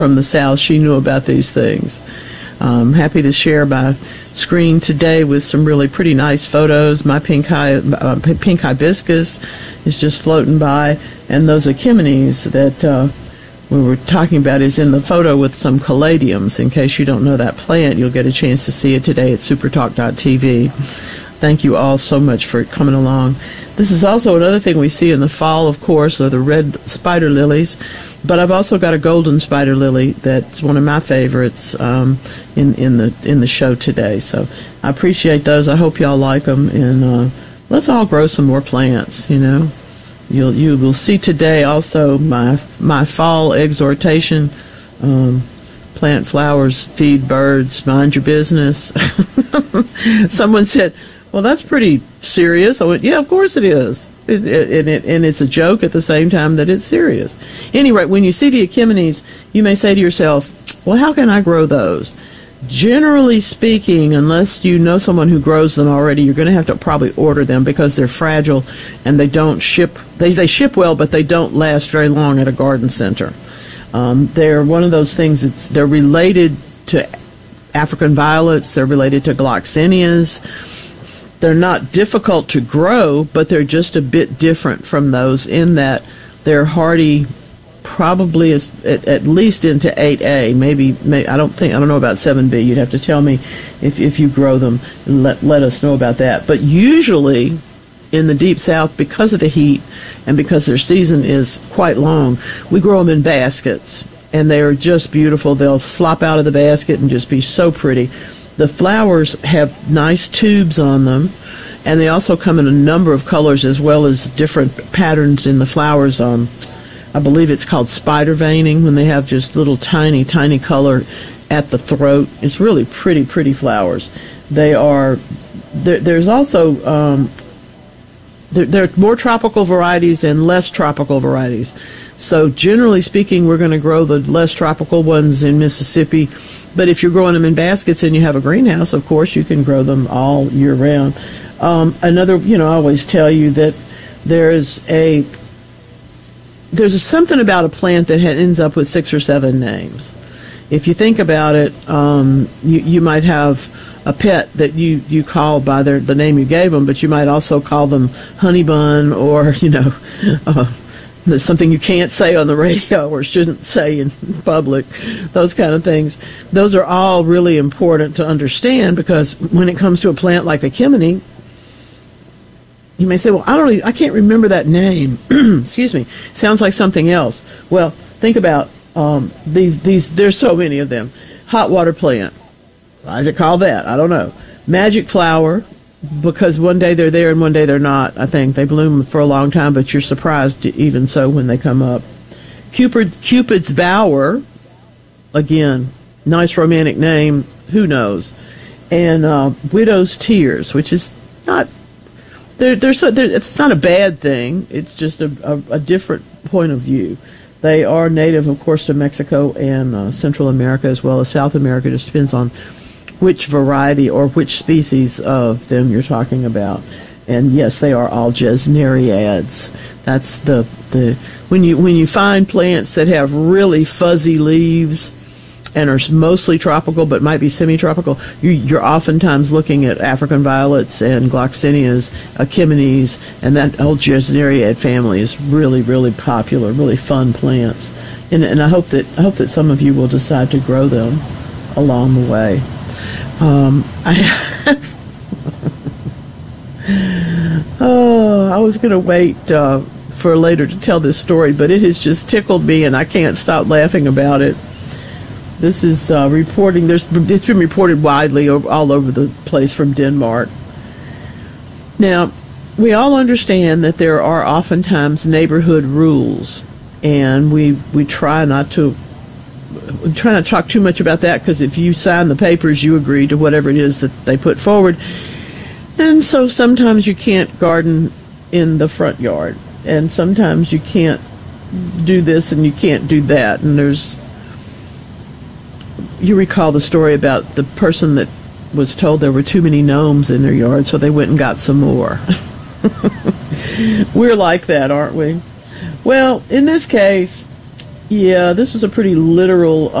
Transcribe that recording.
from the South, she knew about these things. I'm happy to share my screen today with some really pretty nice photos. My pink hibiscus is just floating by, and those achemones that we were talking about is in the photo with some caladiums. In case you don't know that plant, you'll get a chance to see it today at supertalk.tv. Thank you all so much for coming along. This is also another thing we see in the fall, of course, are the red spider lilies. But I've also got a golden spider lily that's one of my favorites in the show today. So I appreciate those. I hope y'all like them, and let's all grow some more plants. You will see today also my fall exhortation: plant flowers, feed birds, mind your business. Someone said, "Well, that's pretty serious." I went, "Yeah, of course it is." And it's a joke at the same time that it's serious. Anyway, when you see the achemones, you may say to yourself, well, how can I grow those? Generally speaking, unless you know someone who grows them already, you're going to have to probably order them because they're fragile and they don't ship. They ship well, but they don't last very long at a garden center. They're one of those things they're related to African violets. They're related to gloxinias. They're not difficult to grow, but they're just a bit different from those in that they're hardy, probably at least into 8A. Maybe I don't know about 7B. You'd have to tell me if you grow them. Let us know about that. But usually in the Deep South, because of the heat and because their season is quite long, we grow them in baskets, and they are just beautiful. They'll slop out of the basket and just be so pretty. The flowers have nice tubes on them, and they also come in a number of colors as well as different patterns in the flowers. I believe it's called spider veining when they have just little tiny, tiny color at the throat. It's really pretty, pretty flowers. They are. There's also there are more tropical varieties and less tropical varieties. So generally speaking, we're going to grow the less tropical ones in Mississippi. But if you're growing them in baskets and you have a greenhouse, of course, you can grow them all year round. I always tell you that there's something about a plant that ends up with 6 or 7 names. If you think about it, you might have a pet that you call by the name you gave them, but you might also call them honey bun or, there's something you can't say on the radio or shouldn't say in public, those kind of things. Those are all really important to understand because when it comes to a plant like anemone, you may say, well, I can't remember that name. Excuse me. Sounds like something else. Well, think about these. There's so many of them. Hot water plant. Why is it called that? I don't know. Magic flower. Because one day they're there and one day they're not. I think they bloom for a long time, but you're surprised even so when they come up. Cupid's bower, again, nice romantic name. Who knows? And widow's tears, which is not. It's not a bad thing. It's just a different point of view. They are native, of course, to Mexico and Central America as well as South America. It just depends on which variety or which species of them you're talking about. And yes, they are all gesneriads. That's the when you find plants that have really fuzzy leaves and are mostly tropical but might be semi-tropical, you're oftentimes looking at African violets and gloxinias, achemones, and that whole gesneriad family is really, really popular, really fun plants. And I hope that some of you will decide to grow them along the way. I was going to wait for later to tell this story, but it has just tickled me, and I can't stop laughing about it. This is reporting. It's been reported widely all over the place from Denmark. Now, we all understand that there are oftentimes neighborhood rules, and we try not to talk too much about that because if you sign the papers, you agree to whatever it is that they put forward. And so sometimes you can't garden in the front yard, and sometimes you can't do this and you can't do that. And you recall the story about the person that was told there were too many gnomes in their yard, so they went and got some more. We're like that, aren't we? Well, in this case, Yeah, this was a pretty literal